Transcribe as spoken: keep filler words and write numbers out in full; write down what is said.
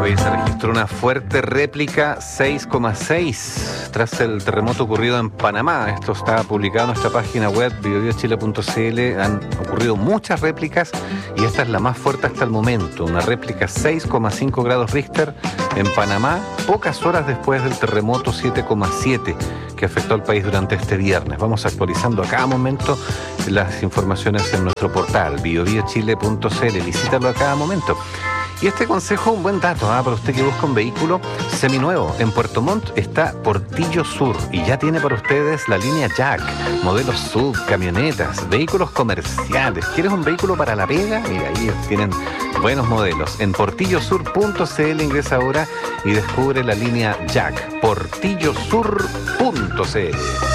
Hoy se registró una fuerte réplica seis coma seis tras el terremoto ocurrido en Panamá. Esto está publicado en nuestra página web bio bio chile punto c l. Han ocurrido muchas réplicas y esta es la más fuerte hasta el momento. Una réplica seis coma cinco grados Richter en Panamá, pocas horas después del terremoto siete coma siete que afectó al país durante este viernes. Vamos actualizando a cada momento las informaciones en nuestro portal bio bio chile punto c l. Visítalo a cada momento. Y este consejo, un buen dato, ¿eh? Para usted que busca un vehículo seminuevo. En Puerto Montt está Portillo Sur y ya tiene para ustedes la línea Jack, modelos sub, camionetas, vehículos comerciales. ¿Quieres un vehículo para la pega? Mira, ahí tienen buenos modelos. En portillo sur punto c l ingresa ahora y descubre la línea Jack. portillo sur punto c l.